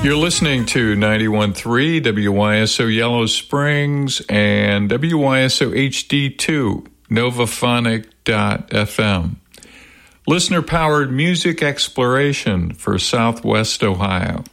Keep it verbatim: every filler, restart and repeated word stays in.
You're listening to ninety-one point three W Y S O Yellow Springs and W Y S O H D two, Novaphonic dot F M. Listener-powered music exploration for Southwest Ohio.